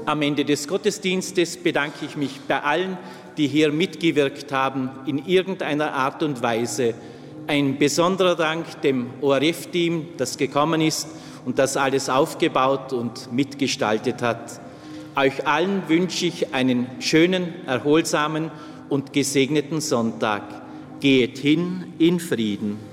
Am Ende des Gottesdienstes bedanke ich mich bei allen, die hier mitgewirkt haben, in irgendeiner Art und Weise. Ein besonderer Dank dem ORF-Team, das gekommen ist und das alles aufgebaut und mitgestaltet hat. Euch allen wünsche ich einen schönen, erholsamen und gesegneten Sonntag. Geht hin in Frieden.